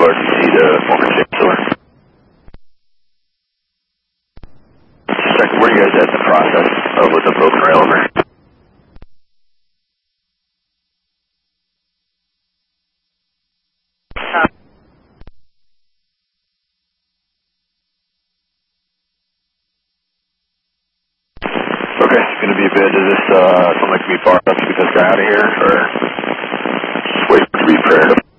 WRTC to former Chancellor. Second, where are you guys at in the process with the boat trailover? Okay, it's going to be a bid. Does this sound like to be far enough to get this guy out of here, or just wait for it to be prepared?